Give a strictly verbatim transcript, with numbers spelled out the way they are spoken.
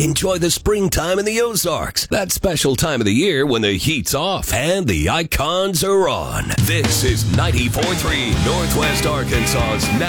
Enjoy the springtime in the Ozarks. That special time of the year when the heat's off and the icons are on. This is ninety-four point three Northwest Arkansas's